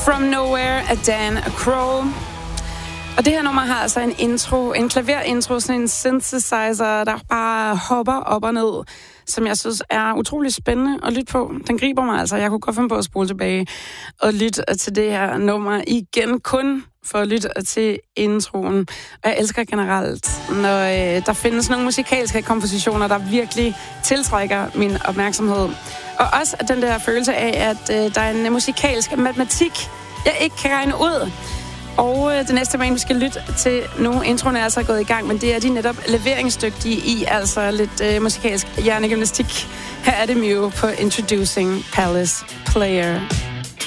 From Nowhere af Dan Crow. Og det her nummer har altså en intro, en klaverintro, sådan en synthesizer, der bare hopper op og ned, som jeg synes er utrolig spændende at lytte på. Den griber mig altså. Jeg kunne godt finde på at spole tilbage og lytte til det her nummer igen, kun for at lytte til introen. Og jeg elsker generelt, når der findes nogle musikalske kompositioner, der virkelig tiltrækker min opmærksomhed. Og også den der følelse af, at der er en musikalsk matematik, jeg ikke kan regne ud. Og det næste band, vi skal lytte til nu, introen er altså gået i gang, men det er de netop leveringsdygtige i, altså lidt musikalsk hjernegymnastik. Her er det Mew på Introducing Palace Player.